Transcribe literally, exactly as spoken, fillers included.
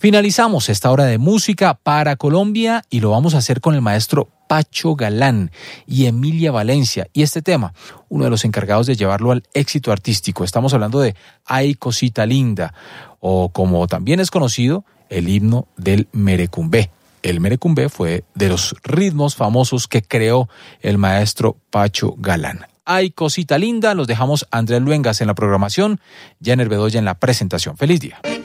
Finalizamos esta hora de música para Colombia y lo vamos a hacer con el maestro Pacho Galán y Emilia Valencia. Y este tema, uno de los encargados de llevarlo al éxito artístico. Estamos hablando de Ay Cosita Linda, o como también es conocido, el himno del merecumbé. El merecumbé fue de los ritmos famosos que creó el maestro Pacho Galán. Ay Cosita Linda, los dejamos a Andrés Luengas en la programación, Jenner Bedoya en la presentación. ¡Feliz día!